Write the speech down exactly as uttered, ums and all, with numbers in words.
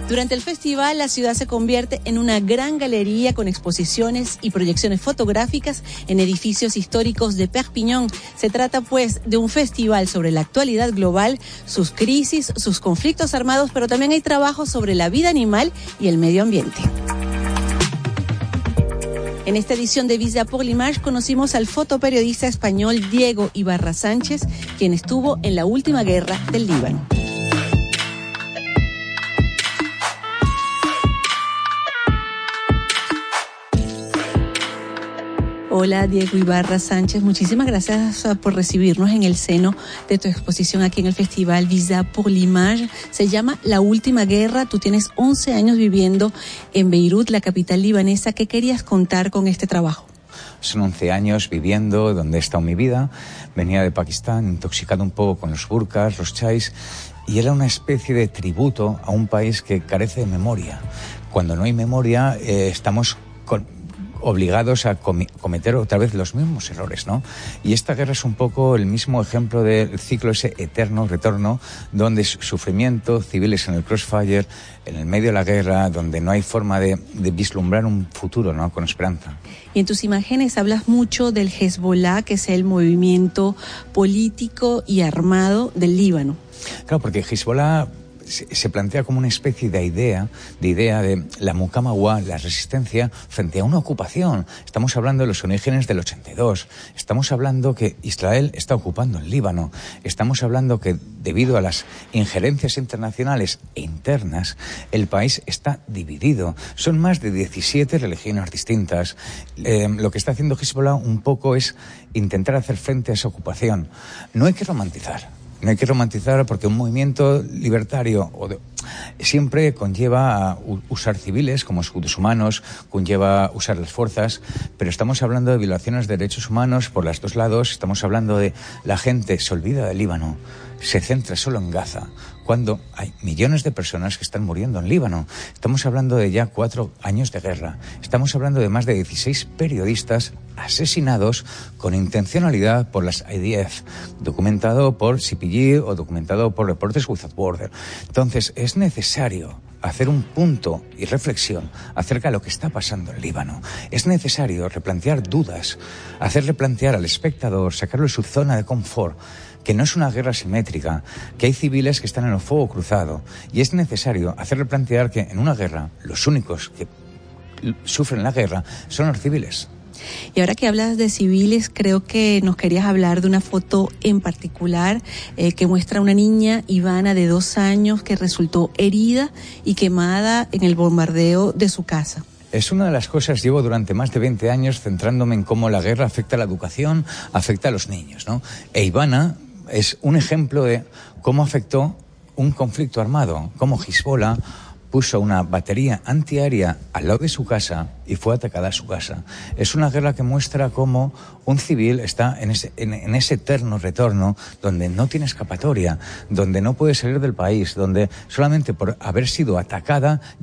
Durante el festival, la ciudad se convierte en una gran galería con exposiciones y proyecciones fotográficas en edificios históricos de Perpiñán. Se trata, pues, de un festival sobre la actualidad global, sus crisis, sus conflictos armados, pero también hay trabajos sobre la vida animal y el medio ambiente. En esta edición de Visa pour l'Image conocimos al fotoperiodista español Diego Ibarra Sánchez, quien estuvo en la última guerra del Líbano. Hola, Diego Ibarra Sánchez, muchísimas gracias por recibirnos en el seno de tu exposición aquí en el festival Visa pour l'Image. Se llama La Última Guerra. Tú tienes once años viviendo en Beirut, la capital libanesa. ¿Qué querías contar con este trabajo? Son once años viviendo donde he estado mi vida. Venía de Pakistán, intoxicado un poco con los burkas, los chais, y era una especie de tributo a un país que carece de memoria. Cuando no hay memoria, eh, estamos con... obligados a com- cometer otra vez los mismos errores, ¿no? Y esta guerra es un poco el mismo ejemplo del ciclo ese eterno retorno, donde es sufrimiento, civiles en el crossfire, en el medio de la guerra, donde no hay forma de, de vislumbrar un futuro, ¿no? Con esperanza. Y en tus imágenes hablas mucho del Hezbollah, que es el movimiento político y armado del Líbano. Claro, porque Hezbollah se plantea como una especie de idea, de idea de la Muqawama, la resistencia frente a una ocupación. Estamos hablando de los orígenes del ochenta y dos. Estamos hablando que Israel está ocupando el Líbano. Estamos hablando que debido a las injerencias internacionales e internas, el país está dividido. Son más de diecisiete religiones distintas. Eh, lo que está haciendo Hezbollah un poco es intentar hacer frente a esa ocupación. No hay que romantizar. No hay que romantizar porque un movimiento libertario o de, siempre conlleva a usar civiles como escudos humanos, conlleva usar las fuerzas, pero estamos hablando de violaciones de derechos humanos por los dos lados. Estamos hablando de la gente se olvida del Líbano, se centra solo en Gaza, cuando hay millones de personas que están muriendo en Líbano. Estamos hablando de ya cuatro años de guerra. Estamos hablando de más de dieciséis periodistas asesinados con intencionalidad por las I D F, documentado por C P G o documentado por Reporters Without Borders. Entonces, es necesario hacer un punto y reflexión acerca de lo que está pasando en Líbano. Es necesario replantear dudas, hacer replantear al espectador, sacarlo de su zona de confort, que no es una guerra simétrica, que hay civiles que están en el fuego cruzado, y es necesario hacerle plantear que en una guerra los únicos que sufren la guerra son los civiles. Y ahora que hablas de civiles, creo que nos querías hablar de una foto en particular eh, que muestra a una niña, Ivana, de dos años, que resultó herida y quemada en el bombardeo de su casa. Es una de las cosas, llevo durante más de veinte años centrándome en cómo la guerra afecta a la educación, afecta a los niños, ¿no? E Ivana es un ejemplo de cómo afectó un conflicto armado, cómo Hezbollah puso una batería antiaérea al lado de su casa y fue atacada a su casa. Es una guerra que muestra cómo un civil está en ese, en, en ese eterno retorno donde no tiene escapatoria, donde no puede salir del país, donde solamente por haber sido atacada